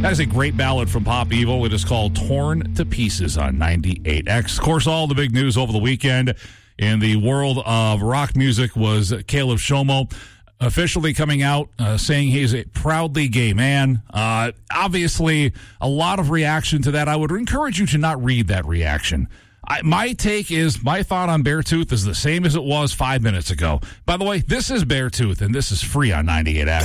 That is a great ballad from Pop Evil. It is called Torn to Pieces on 98X. Of course, all the big news over the weekend in the world of rock music was Caleb Shomo officially coming out saying he's a proudly gay man. Obviously, a lot of reaction to that. I would encourage you to not read that reaction. My thought on Beartooth is the same as it was 5 minutes ago. By the way, this is Beartooth, and this is free on 98X.